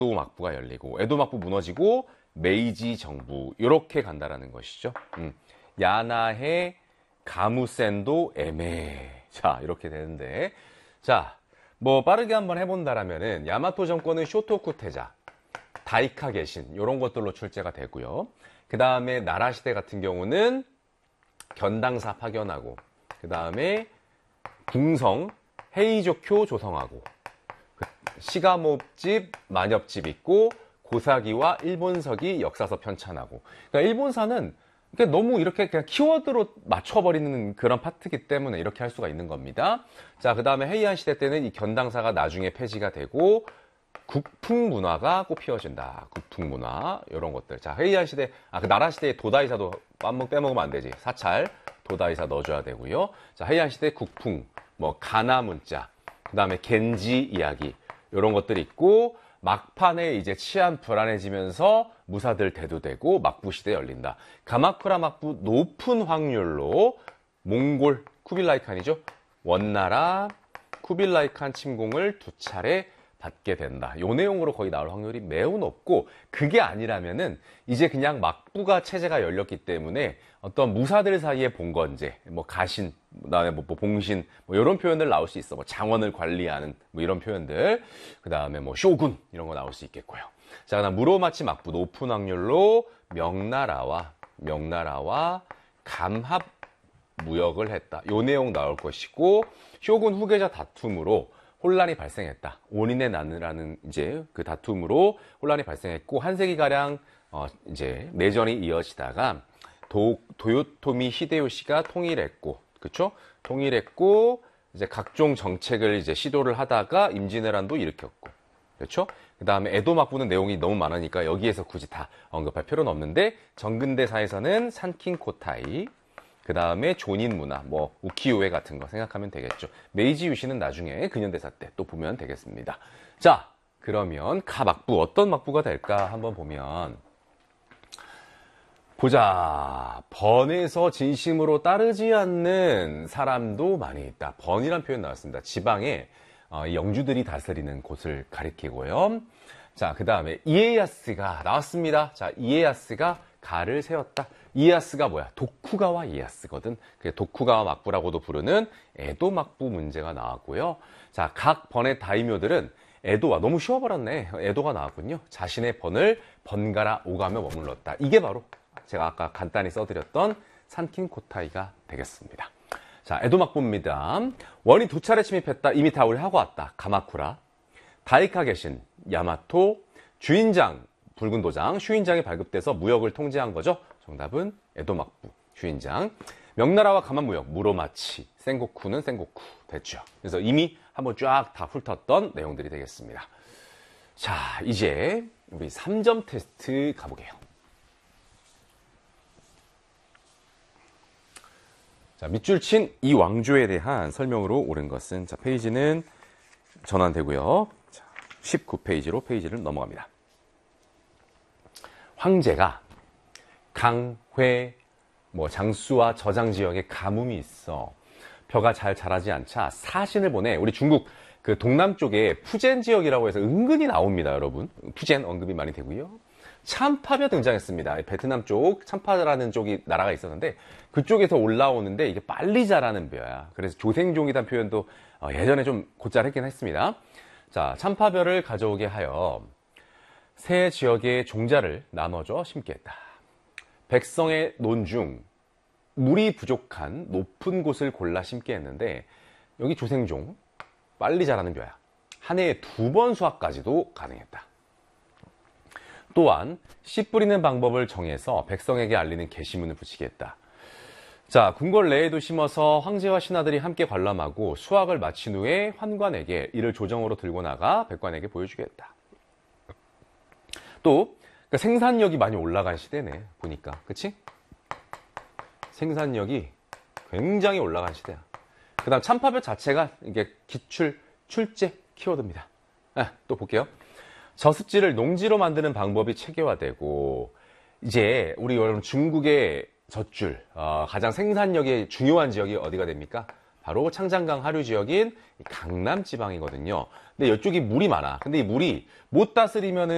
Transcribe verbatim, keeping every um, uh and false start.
에도 막부가 열리고 에도 막부 무너지고 메이지 정부 이렇게 간다라는 것이죠. 음. 야나해 가무센도 에메. 자, 이렇게 되는데, 자, 뭐 빠르게 한번 해본다라면은 야마토 정권은 쇼토쿠 태자, 다이카 개신 이런 것들로 출제가 되고요. 그 다음에 나라 시대 같은 경우는 견당사 파견하고, 그 다음에 궁성 헤이조쿄 조성하고, 시가몹집 만엽집 있고, 고사기와 일본서기 역사서 편찬하고. 그러니까 일본사는 너무 이렇게 그냥 키워드로 맞춰버리는 그런 파트이기 때문에 이렇게 할 수가 있는 겁니다. 자, 그 다음에 헤이안 시대 때는 이 견당사가 나중에 폐지가 되고 국풍 문화가 꽃피워진다. 국풍 문화 이런 것들. 자, 헤이안 시대, 아, 그 나라 시대의 도다이사도 한번 빼먹으면 안 되지. 사찰 도다이사 넣어줘야 되고요. 자, 헤이안 시대 국풍, 뭐 가나 문자, 그 다음에 겐지 이야기 이런 것들이 있고. 막판에 이제 치안 불안해지면서 무사들 대두되고 막부 시대 열린다. 가마쿠라 막부 높은 확률로 몽골 쿠빌라이 칸이죠. 원나라 쿠빌라이 칸 침공을 두 차례 받게 된다. 요 내용으로 거의 나올 확률이 매우 높고, 그게 아니라면은 이제 그냥 막부가 체제가 열렸기 때문에 어떤 무사들 사이의 봉건제, 뭐 가신, 그다음에 뭐 봉신, 뭐 이런 표현들 나올 수 있어. 뭐 장원을 관리하는 뭐 이런 표현들, 그 다음에 뭐 쇼군 이런 거 나올 수 있겠고요. 자, 그다음 무로마치 막부 높은 확률로 명나라와 명나라와 감합 무역을 했다. 요 내용 나올 것이고, 쇼군 후계자 다툼으로 혼란이 발생했다. 원인의 난이라는 이제 그 다툼으로 혼란이 발생했고, 한 세기가량 어 이제 내전이 이어지다가 도, 도요토미 히데요시가 통일했고, 그쵸? 통일했고, 이제 각종 정책을 이제 시도를 하다가 임진왜란도 일으켰고, 그렇죠? 그 다음에 에도 막부는 내용이 너무 많으니까 여기에서 굳이 다 언급할 필요는 없는데, 정근대사에서는 산킹코타이, 그 다음에 조닌 문화, 뭐 우키요에 같은 거 생각하면 되겠죠. 메이지 유시는 나중에 근현대사 때 또 보면 되겠습니다. 자, 그러면 가 막부 어떤 막부가 될까 한번 보면, 보자. 번에서 진심으로 따르지 않는 사람도 많이 있다. 번이란 표현 나왔습니다. 지방에 어, 영주들이 다스리는 곳을 가리키고요. 자, 그 다음에 이에야스가 나왔습니다. 자, 이에야스가 가를 세웠다. 이에야스가 뭐야? 도쿠가와 이에야스거든. 그게 도쿠가와 막부라고도 부르는 에도 막부 문제가 나왔고요. 자, 각 번의 다이묘들은 에도와, 너무 쉬워버렸네. 에도가 나왔군요. 자신의 번을 번갈아 오가며 머물렀다. 이게 바로 제가 아까 간단히 써드렸던 산킹코타이가 되겠습니다. 자, 에도 막부입니다. 원이 두 차례 침입했다. 이미 다 우리 하고 왔다. 가마쿠라, 다이카 개신, 야마토, 주인장, 붉은 도장, 휴인장이 발급돼서 무역을 통제한 거죠. 정답은 에도 막부, 휴인장. 명나라와 가만 무역, 무로마치, 센고쿠는 센고쿠 됐죠. 그래서 이미 한번 쫙 다 훑었던 내용들이 되겠습니다. 자, 이제 우리 삼 점 테스트 가보게요. 자, 밑줄 친 이 왕조에 대한 설명으로 옳은 것은, 자, 페이지는 전환되고요. 자, 십구 페이지로 페이지를 넘어갑니다. 황제가 강, 회, 뭐 장수와 저장 지역에 가뭄이 있어 벼가 잘 자라지 않자 사신을 보내. 우리 중국 그 동남쪽에 푸젠 지역이라고 해서 은근히 나옵니다, 여러분. 푸젠 언급이 많이 되고요. 참파벼 등장했습니다. 베트남 쪽 참파라는 쪽이 나라가 있었는데 그쪽에서 올라오는데 이게 빨리 자라는 벼야. 그래서 조생종이란 표현도 예전에 좀 곧잘 했긴 했습니다. 자, 참파벼를 가져오게 하여 세 지역의 종자를 나눠줘 심게 했다. 백성의 논중 물이 부족한 높은 곳을 골라 심게 했는데, 여기 조생종 빨리 자라는 벼야. 한 해에 두 번 수확까지도 가능했다. 또한 씨 뿌리는 방법을 정해서 백성에게 알리는 게시문을 붙이게 했다. 자, 궁궐 내에도 심어서 황제와 신하들이 함께 관람하고 수확을 마친 후에 환관에게 이를 조정으로 들고 나가 백관에게 보여주게 했다. 또 그러니까 생산력이 많이 올라간 시대네, 보니까. 그치? 생산력이 굉장히 올라간 시대야. 그 다음 참파벼 자체가 이게 기출, 출제 키워드입니다. 아, 또 볼게요. 저습지를 농지로 만드는 방법이 체계화되고, 이제 우리 여러분 중국의 젖줄, 어, 가장 생산력이 중요한 지역이 어디가 됩니까? 바로 창장강 하류 지역인 강남 지방이거든요. 근데 이쪽이 물이 많아. 근데 이 물이 못 다스리면은